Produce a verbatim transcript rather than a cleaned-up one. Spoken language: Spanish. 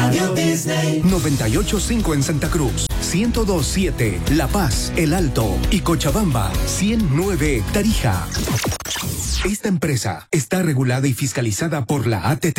Radio Disney. noventa y ocho punto cinco en Santa Cruz, ciento dos punto siete La Paz, El Alto y Cochabamba, ciento nueve Tarija. Esta empresa está regulada y fiscalizada por la A T T.